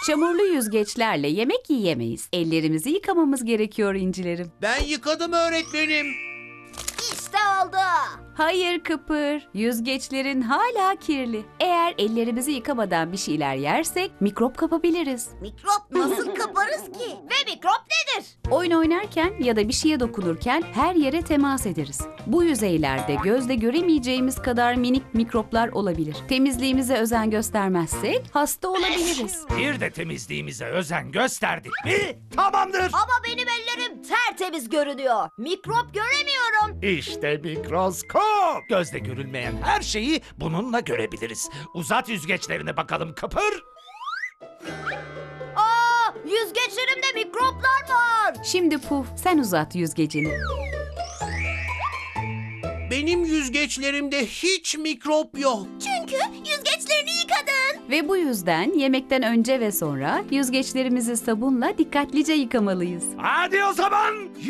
Çamurlu yüzgeçlerle yemek yiyemeyiz. Ellerimizi yıkamamız gerekiyor incilerim. Ben yıkadım öğretmenim. İşte oldu. Hayır Kıpır, yüzgeçlerin hala kirli. Eğer ellerimizi yıkamadan bir şeyler yersek mikrop kapabiliriz. Mikrop nasıl kaparız ki? Ve mikrop nedir? Oyun oynarken ya da bir şeye dokunurken her yere temas ederiz. Bu yüzeylerde gözle göremeyeceğimiz kadar minik mikroplar olabilir. Temizliğimize özen göstermezsek hasta olabiliriz. Bir de temizliğimize özen gösterdik mi tamamdır. Ama benim ellerim tertemiz görünüyor. Mikrop göremiyorum. İşte mikroskop. Gözle görülmeyen her şeyi bununla görebiliriz. Uzat yüzgeçlerine bakalım Kıpır. Aa, yüzgeçlerimde mikroplar var. Şimdi Puf, sen uzat yüzgecini. Benim yüzgeçlerimde hiç mikrop yok. Çünkü yüzgeçlerini yıkadın. Ve bu yüzden yemekten önce ve sonra yüzgeçlerimizi sabunla dikkatlice yıkamalıyız. Hadi o zaman